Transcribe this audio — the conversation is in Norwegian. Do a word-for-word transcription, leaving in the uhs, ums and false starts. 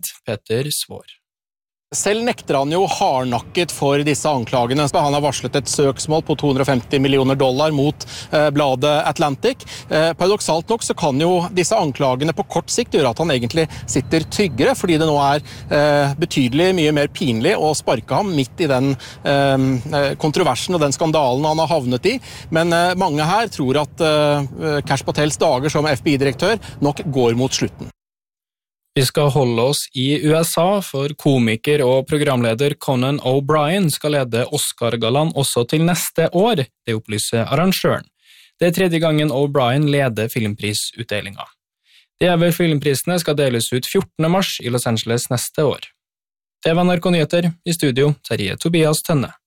Peter Svår. Selv nekter han jo hardnakket for disse anklagene. Han har varslet et søksmål på to hundre og femti millioner dollar mot eh, bladet Atlantic. Eh, paradoksalt nok så kan jo disse anklagene på kort sikt gjøre at han egentlig sitter tryggere, fordi det nå er eh, betydelig mye mer pinlig å sparke ham midt i den eh, kontroversen og den skandalen han har havnet i. Men eh, mange her tror at eh, Kash Patels dager som F B I-direktør nok går mot slutten. Vi skal holde oss i U S A, for komiker og programleder Conan O'Brien skal lede Oscar-gallaen også til neste år, det opplyser arrangøren. Det er tredje gangen O'Brien leder filmprisutdelingen. De øvrige filmprisene skal deles ut fjortende mars i Los Angeles neste år. Det var N R K Nyheter, i studio Terje Tobias Tønne.